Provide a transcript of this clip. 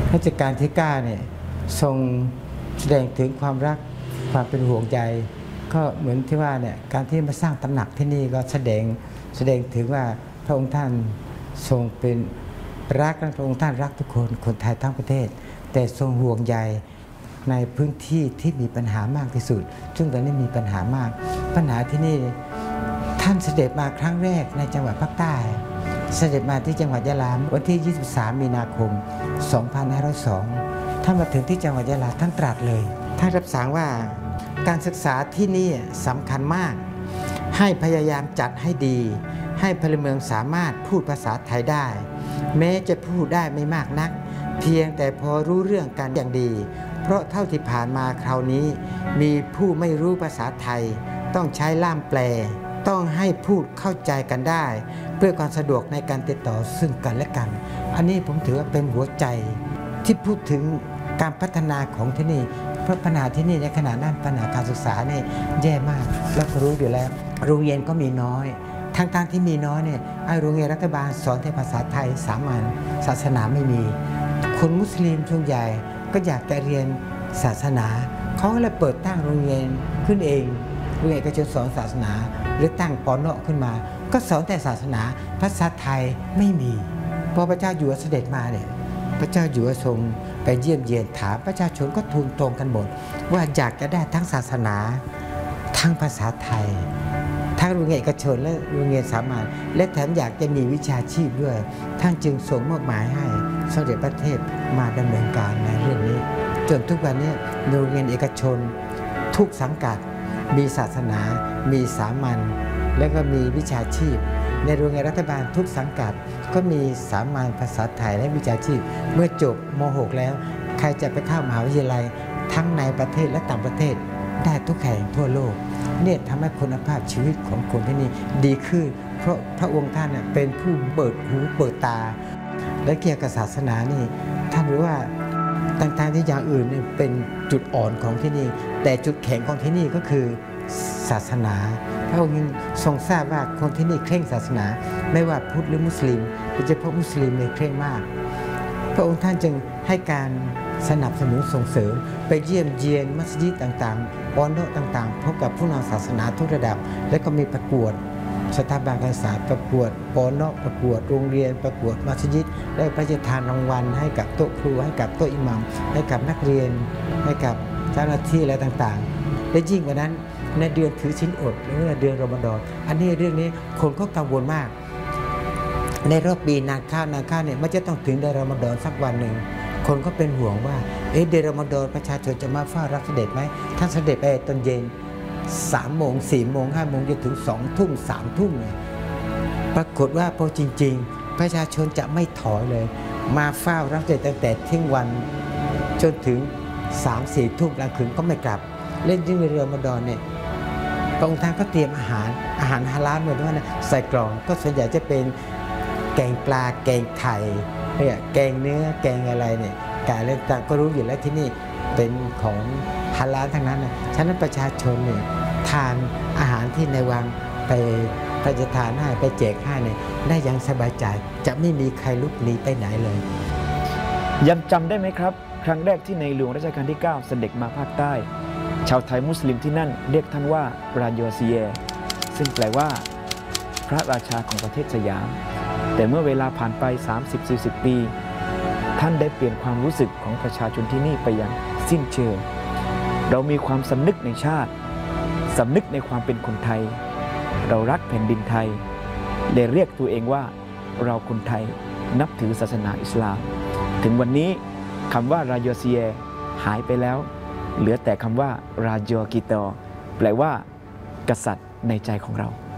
รัชกาลที่9เนี่ยทรงแสดงถึงความรักความเป็นห่วงใยก็เหมือนที่ว่าเนี่ยการที่มาสร้างตำหนักที่นี่ก็แสดงถึงว่าพระองค์ท่านทรงเป็นรักและพระองค์ท่านรักทุกคนไทยทั้งประเทศแต่ทรงห่วงใยในพื้นที่ที่มีปัญหามากที่สุดซึ่งตอนนี้มีปัญหามากปัญหาที่นี่ท่านเสด็จมาครั้งแรกในจังหวัดภาคใต้เสด็จมาที่จังหวัดยะลาวันที่ 23 มีนาคม 2502ท่านมาถึงที่จังหวัดยะลาท่านตรัสเลยท่านรับสั่งว่าการศึกษาที่นี่สำคัญมากให้พยายามจัดให้ดีให้พลเมืองสามารถพูดภาษาไทยได้แม้จะพูดได้ไม่มากนักเพียงแต่พอรู้เรื่องกันอย่างดีเพราะเท่าที่ผ่านมาคราวนี้มีผู้ไม่รู้ภาษาไทยต้องใช้ล่ามแปลต้องให้พูดเข้าใจกันได้เพื่อความสะดวกในการติดต่อซึ่งกันและกันอันนี้ผมถือว่าเป็นหัวใจที่พูดถึงการพัฒนาของที่นี่เพราะปัญหาที่นี่ในขณะนั้นปัญหาการศึกษาเนี่ยแย่มากแล้วก็รู้อยู่แล้วโรงเรียนก็มีน้อยทั้งที่มีน้อยเนี่ยโรงเรียนรัฐบาลสอนแต่ภาษาไทยสามัญศาสนาไม่มีคนมุสลิมส่วนใหญ่ก็อยากจะเรียนศาสนาเขาก็เลยเปิดตั้งโรงเรียนขึ้นเองโรงเรียนก็จะสอนศาสนาหรือตั้งปนขึ้นมาก็สอนแต่ศาสนาภาษาไทยไม่มีพอพระเจ้าอยู่หัวเสด็จมาเนี่ยพระเจ้าอยู่หัวทรงไปเยี่ยมเยียนถามประชาชนก็ทูลตรงกันหมดว่าอยากจะได้ทั้งศาสนาทั้งภาษาไทยทั้งโรงเรียนเอกชนและโรงเรียนสามัญและแถมอยากจะมีวิชาชีพด้วยท่านจึงส่งมอบหมายให้สมเด็จพระเทพมาดำเนินการในเรื่องนี้จนทุกวันนี้โรงเรียนเอกชนทุกสังกัดมีศาสนามีสามัญและก็มีวิชาชีพในโรงเรียนรัฐบาลทุกสังกัดก็มีสามัญภาษาไทยและวิชาชีพเมื่อจบม.6 แล้วใครจะไปเข้ามหาวิทยาลัยทั้งในประเทศและต่างประเทศได้ทุกแห่งทั่วโลกเนี่ยทำให้คุณภาพชีวิตของคนที่นี่ดีขึ้นเพราะพระองค์ท่านเป็นผู้เปิดหูเปิดตาและเกี่ยวกับศาสนานี่ท่านรู้ว่าต่างๆที่อย่างอื่นเป็นจุดอ่อนของที่นี่แต่จุดแข็งของที่นี่ก็คือศาสนาพระองค์ทรงทราบว่าคนที่นี่เคร่งศาสนาไม่ว่าพุทธหรือมุสลิมโดยเฉพาะมุสลิมเนี่ยเคร่งมากพระองค์ท่านจึงให้การสนับสนุนส่งเสริมไปเยี่ยมเยียนมัสยิดต่างๆปอนโดต่างๆพบกับผู้นำศาสนาทุกระดับและก็มีประกวดสถาบันการศึกษาประกวดปอนโดประกวดโรงเรียนประกวดมัสยิดได้พระราชทานรางวัลให้กับโต๊ะครูให้กับโต๊ะอิหมัมให้กับนักเรียนให้กับเจ้าหน้าที่อะไรต่างๆและยิ่งกว่านั้นในเดือนถือศีลอดหรือเดือนรอมฎอนอันนี้เรื่องนี้คนก็กังวลมากในรอบปีนานข้าวเนี่ยมันจะต้องถึงเดือนรอมฎอนสักวันหนึ่งคนก็เป็นห่วงว่าเดือนรอมฎอนประชาชนจะมาเฝ้ารับเสด็จไหมท่านเสด็จไปตอนเย็น3 โมง 4 โมง 5 โมงจนถึง2 ทุ่ม 3 ทุ่มเลยปรากฏว่าพอจริงๆประชาชนจะไม่ถอยเลยมาเฝ้ารับเสด็จตั้งแต่เที่ยงวันจนถึง 3-4 ทุ่มกลางคืนก็ไม่กลับเล่นยิ่งในเรือรอมฎอนเนี่ยพระองค์ท่านก็เตรียมอาหารฮาลาลหมดด้วยนะใส่กล่องก็ส่วนใหญ่จะเป็นแกงปลาแกงไข่แกงเนื้อแกงอะไรเนี่ยไก่อะไรต่างก็รู้อยู่แล้วที่นี่เป็นของฮาลาลทั้งนั้นนะฉะนั้นประชาชนเนี่ยทานอาหารที่ในวังไปพระราชทานให้ไปแจกให้เนี่ยได้อย่างสบายใจจะไม่มีใครลุกหนีไปไหนเลยยังจำได้ไหมครับครั้งแรกที่ในหลวงรัชกาลที่ 9 เสด็จมาภาคใต้ชาวไทยมุสลิมที่นั่นเรียกท่านว่าราโยเซียซึ่งแปลว่าพระราชาของประเทศสยามแต่เมื่อเวลาผ่านไป 30-40 ปีท่านได้เปลี่ยนความรู้สึกของประชาชนที่นี่ไปอย่างสิ้นเชิงเรามีความสำนึกในชาติสำนึกในความเป็นคนไทยเรารักแผ่นดินไทยได้เรียกตัวเองว่าเราคนไทยนับถือศาสนาอิสลามถึงวันนี้คำว่ารายเซียหายไปแล้วเหลือแต่คำว่าราโยกิโตแปลว่ากษัตริย์ในใจของเรา